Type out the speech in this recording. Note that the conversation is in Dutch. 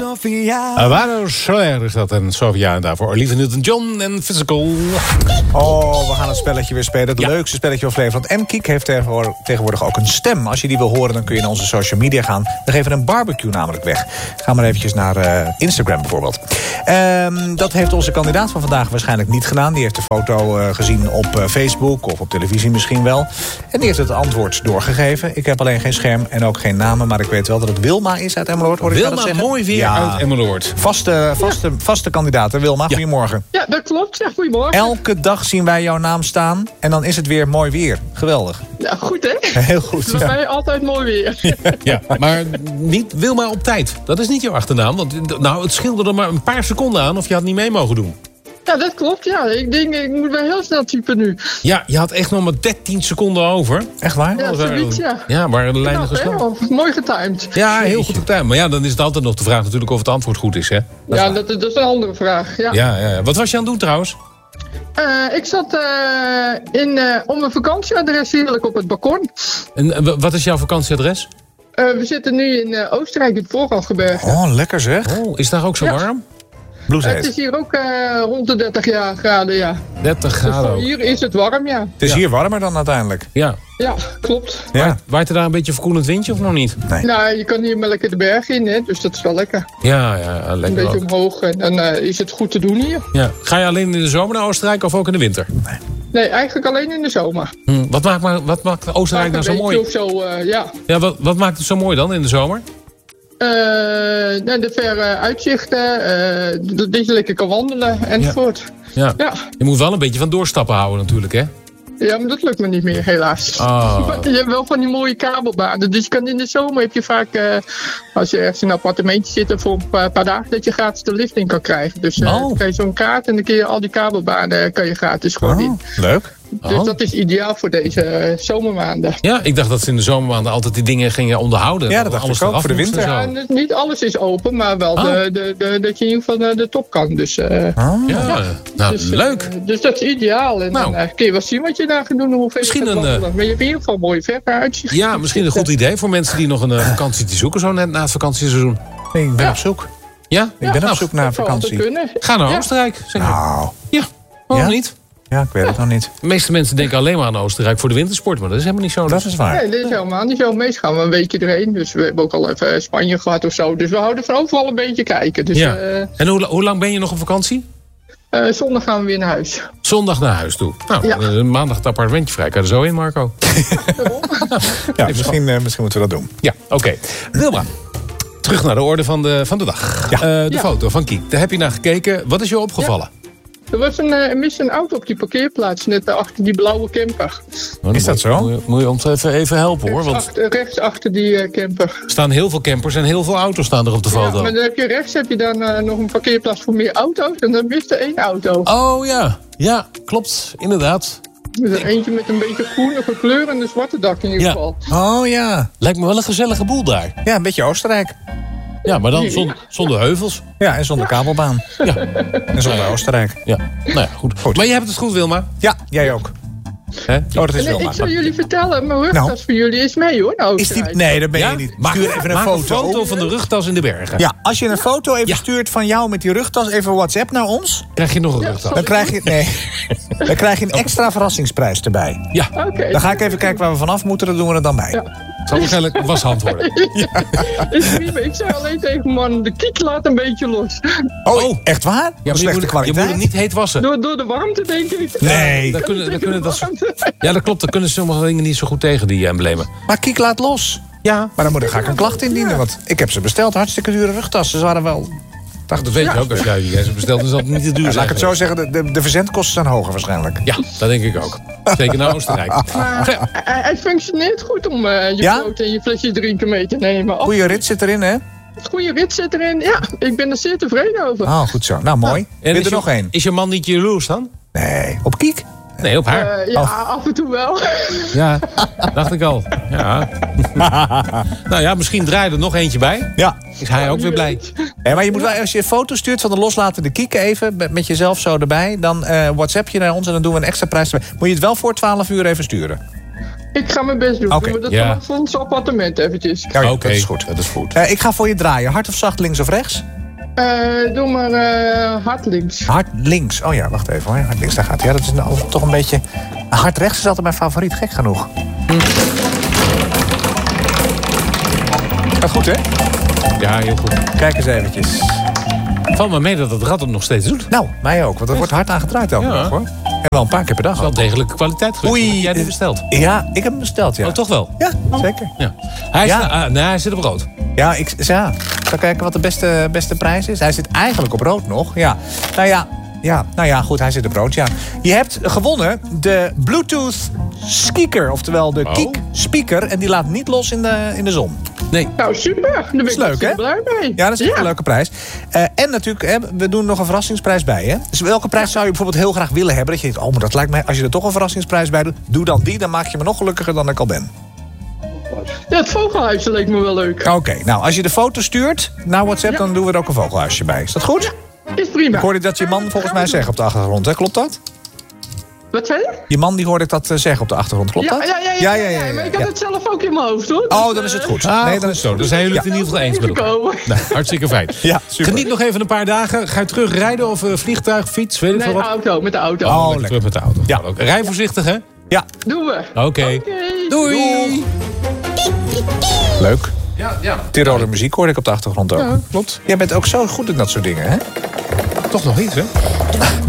Sofia. Wado Soler is dat en Sofia en daarvoor Olivia Newton-John en Physical. Oh, we gaan het spelletje weer spelen. Het leukste spelletje van Flevoland. M-Kiek heeft tegenwoordig ook een stem. Als je die wil horen, dan kun je naar onze social media gaan. We geven een barbecue namelijk weg. Ga maar eventjes naar Instagram bijvoorbeeld. Dat heeft onze kandidaat van vandaag waarschijnlijk niet gedaan. Die heeft de foto gezien op Facebook of op televisie misschien wel. En die heeft het antwoord doorgegeven. Ik heb alleen geen scherm en ook geen namen. Maar ik weet wel dat het Wilma is uit Emmeloord. Wilma, mooi weer uit Emmeloord. Vaste kandidaat. Wilma, goedemorgen. Ja, dat klopt. Ja, goedemorgen. Elke dag zien wij jouw naam staan. En dan is het weer mooi weer. Geweldig. Ja, goed hè? Heel goed. Bij mij altijd mooi weer. Ja, maar niet Wilma op tijd. Dat is niet jouw achternaam. Want het scheelde er maar een paar seconden aan of je had niet mee mogen doen. Ja, dat klopt. Ja, ik denk, ik moet wel heel snel typen nu. Ja, je had echt nog maar 13 seconden over. Echt waar? Ja, zoiets, ja. Ja, waren de lijnen gesloten. Mooi getimed. Ja, heel goed getimed. Maar ja, dan is het altijd nog de vraag natuurlijk of het antwoord goed is, hè? Dat is een andere vraag, ja. Ja. Wat was je aan het doen trouwens? Ik zat op mijn vakantieadres heerlijk op het balkon. En wat is jouw vakantieadres? We zitten nu in Oostenrijk, in het Vooralgebergte. Oh, lekker zeg. Oh, is daar ook zo warm? Het is hier ook rond de 30 graden, ja. 30 graden ook. Hier is het warm, ja. Het is hier warmer dan uiteindelijk. Ja. Ja, klopt. Ja. Waait er daar een beetje verkoelend windje of nog niet? Nee. Nou, je kan hier maar lekker de berg in, hè, dus dat is wel lekker. Ja, lekker. Een beetje ook. omhoog en dan is het goed te doen hier. Ja. Ga je alleen in de zomer naar Oostenrijk of ook in de winter? Nee, eigenlijk alleen in de zomer. Wat maakt Oostenrijk nou zo mooi? Of zo, ja. Ja, wat maakt het zo mooi dan in de zomer? De verre uitzichten, dat je lekker kan wandelen enzovoort. Ja. Je moet wel een beetje van doorstappen houden natuurlijk, hè? Ja, maar dat lukt me niet meer, helaas. Oh. Je hebt wel van die mooie kabelbanen. Dus je kan in de zomer heb je vaak, als je ergens in een appartementje zit voor een paar dagen, dat je gratis de lift in kan krijgen. Dus dan krijg je zo'n kaart en dan kun je al die kabelbanen kan je gratis gewoon in. Leuk. Dus dat is ideaal voor deze zomermaanden. Ja, ik dacht dat ze in de zomermaanden altijd die dingen gingen onderhouden. Ja, dat dacht ik ook, voor de winter. Ja, niet alles is open, maar wel dat je in ieder geval de top kan. Dus, leuk. Dus dat is ideaal. En dan kun je wel zien wat je daar gaat doen. Hoeveel misschien maar je hebt in ieder geval een mooi verre uitzicht. Ja, misschien een goed idee voor mensen die nog een vakantie te zoeken, zo net na het vakantieseizoen. Nee, ik ben op zoek. Ja? Ik ben op zoek naar vakantie. Ga naar Oostenrijk. Zeg nou. Ja, waarom niet? Ja, ik weet het nog niet. De meeste mensen denken alleen maar aan Oostenrijk voor de wintersport, maar dat is helemaal niet zo. Dat is waar. Nee, dat is helemaal niet zo. Meestal gaan we een weekje erheen. Dus we hebben ook al even Spanje gehad of zo. Dus we houden van overal een beetje kijken. Dus, ja. En hoe lang ben je nog op vakantie? Zondag gaan we weer naar huis. Zondag naar huis toe. Nou, maandag het appartementje vrij. Kan er zo in, Marco? Ja, misschien moeten we dat doen. Ja, oké. Wilma, terug naar de orde van de dag. Ja. De foto van Kiek. Daar heb je naar gekeken. Wat is je opgevallen? Ja. Er was een auto op die parkeerplaats, net achter die blauwe camper. Is dat zo? Moet je ons even helpen, hoor. Want rechts achter die camper. Er staan heel veel campers en heel veel auto's staan er op de foto. Ja, maar dan heb je rechts dan nog een parkeerplaats voor meer auto's. En dan mist er 1 auto. Oh ja, ja, klopt, inderdaad. Met eentje met een beetje groenige kleur en een zwarte dak in ieder geval. Oh ja. Lijkt me wel een gezellige boel daar. Ja, een beetje Oostenrijk. Ja, maar dan zonder heuvels. Ja, en zonder kabelbaan. Ja. En zonder Oostenrijk. Ja, nou ja, goed. Maar je hebt het goed, Wilma. Ja, jij ook. Hè? Oh, dat is Wilma. Ik zal jullie vertellen, mijn rugtas voor jullie is mee, hoor. Nou, nee, dat ben je niet. Stuur even een foto van de rugtas in de bergen. Ja, als je een foto even stuurt van jou met die rugtas, even WhatsApp naar ons. Krijg je nog een rugtas? Dan krijg je een extra verrassingsprijs erbij. Ja. Okay. Dan ga ik even kijken waar we vanaf moeten, dan doen we er dan bij. Ja. Het zal waarschijnlijk washand worden. Ik zei alleen tegen man, de kiek laat een beetje los. Oh, echt waar? Ja, slechte kwaliteit? Je moet hem niet heet wassen. Door de warmte, denk ik. Nee. Ja, dat klopt. Dan kunnen sommige dingen niet zo goed tegen, die emblemen. Maar Kiek laat los. Ja. Maar dan ga ik een klacht indienen. Want ik heb ze besteld. Hartstikke dure rugtassen. Ze waren wel... Dat weet je ook als jij ze bestelt. Dus dat niet te duur zijn. Laat ik het zo zeggen. De verzendkosten zijn hoger waarschijnlijk. Ja, dat denk ik ook. Zeker naar Oostenrijk. Hij functioneert goed om je brood en je flesje drinken mee te nemen. Goeie rit zit erin, hè? Goeie rit zit erin. Ja, ik ben er zeer tevreden over. Oh, goed zo. Nou, mooi. En er nog één? Is je man niet jaloers dan? Nee. Op Kiek? Nee, op haar. Af en toe wel. Ja, dacht ik al. Ja. Nou ja, misschien draai er nog eentje bij. Ja. Is hij ook weer blij. Nee, maar je moet wel, als je een foto stuurt van de loslatende Kiek even, met jezelf zo erbij, dan WhatsApp je naar ons en dan doen we een extra prijs erbij. Moet je het wel voor 12 uur even sturen? Ik ga mijn best doen. Okay. Dat van ons appartement eventjes. Ja, Oké, dat is goed. Dat is goed. Ik ga voor je draaien. Hard of zacht, links of rechts? Doe maar hard links. Hard links. Oh ja, wacht even hoor. Hard links, daar gaat hij. Ja, dat is nou toch een beetje... Hard rechts is altijd mijn favoriet, gek genoeg. Gaat goed, hè? Ja, heel goed. Kijk eens eventjes. Valt me mee dat het rad het nog steeds doet. Nou, mij ook, want er wordt hard aan gedraaid elke dag, hoor. En wel een paar keer per dag. Dat is wel degelijke kwaliteit geweest. Oei. Heb jij die besteld? Ja, ik heb hem besteld, ja. Oh, toch wel? Ja, zeker. Ja. Hij zit op rood. Ja, ik zal kijken wat de beste prijs is. Hij zit eigenlijk op rood nog. Ja. Nou ja, goed, hij zit op rood, ja. Je hebt gewonnen de Bluetooth speaker, oftewel de Kik speaker. En die laat niet los in de zon. Nee. Nou, super. Daar ben ik leuk, hè? blij mee. Ja, dat is echt een leuke prijs. En natuurlijk, we doen nog een verrassingsprijs bij, hè? Dus welke prijs zou je bijvoorbeeld heel graag willen hebben? Dat je denkt, oh, maar dat lijkt mij, als je er toch een verrassingsprijs bij doet, doe dan die. Dan maak je me nog gelukkiger dan ik al ben. Ja, het vogelhuisje leek me wel leuk. Oké, nou, als je de foto stuurt naar WhatsApp, dan doen we er ook een vogelhuisje bij. Is dat goed? Is prima. Ik hoorde dat je man volgens mij zeggen op de achtergrond, hè? Klopt dat? Wat zei je? Je man die hoorde ik dat zeggen op de achtergrond, klopt dat? Ja. Maar ik had het zelf ook in mijn hoofd, hoor. Oh, dan is het goed. Nee, dan is het zo. Dan zijn jullie het in ieder geval eens met elkaar. Nou, hartstikke fijn. Ja, super. Geniet nog even een paar dagen. Ga je terug rijden of vliegtuig, fiets, weet ik veel wat? Met de auto. Oh, terug met de auto. Ja. Rij voorzichtig, hè? Ja. Doen we. Oké. Doei. Leuk. Ja. Tiroler muziek hoorde ik op de achtergrond ook. Ja, klopt. Jij bent ook zo goed in dat soort dingen, hè? Toch nog iets, hè?